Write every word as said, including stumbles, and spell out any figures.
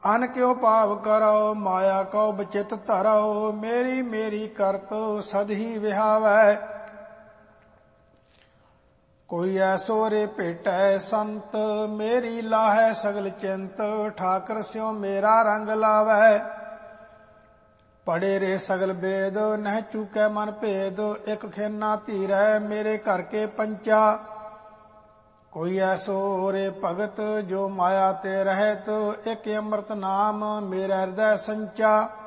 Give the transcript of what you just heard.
ਅਨ ਕਿਉ ਭਾਵ ਕਰੋ ਮਾਇਆ ਕਉ ਬਚਿਤ ਧਰੋ। ਮੇਰੀ ਮੇਰੀ ਕਰਤ ਸਦਹੀ ਵਿਹਾਵੈ। ਕੋਈ ਐਸੋ ਰੇ ਭੇਟੈ ਸੰਤ ਮੇਰੀ ਲਾਹੈ ਸਗਲ ਚਿੰਤ। ਠਾਕਰ ਸਿਉ ਮੇਰਾ ਰੰਗ ਲਾਵੈ। ਪੜੇ ਰੇ ਸਗਲ ਬੇਦ ਨਹਿ ਚੂਕੈ ਮਨ ਭੇਦ। ਇਕ ਖੇਨਾ ਧੀਰੈ ਮੇਰੇ ਘਰ ਕੇ ਪੰਚਾ। ਕੋਈ ਐਸੋ ਰੇ ਭਗਤ ਜੋ ਮਾਇਆ ਤੇ ਰਹਿਤ। ਇਕ ਅੰਮ੍ਰਿਤ ਨਾਮ ਮੇਰਾ ਹਿਰਦੈ ਸੰਚਾ।